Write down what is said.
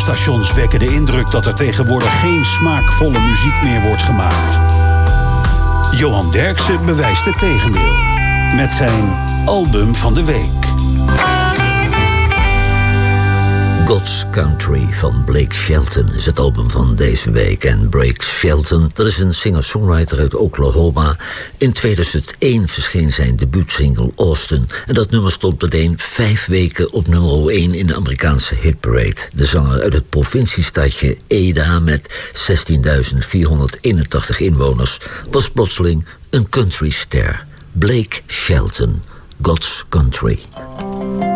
radiostations wekken de indruk dat er tegenwoordig geen smaakvolle muziek meer wordt gemaakt. Johan Derksen bewijst het tegendeel met zijn album van de week. God's Country van Blake Shelton is het album van deze week. En Blake Shelton, dat is een singer-songwriter uit Oklahoma. In 2001 verscheen zijn debuutsingle Austin. En dat nummer stond meteen 5 weken op nummer 1 in de Amerikaanse hitparade. De zanger uit het provinciestadje Ada met 16.481 inwoners was plotseling een countryster. Blake Shelton, God's Country.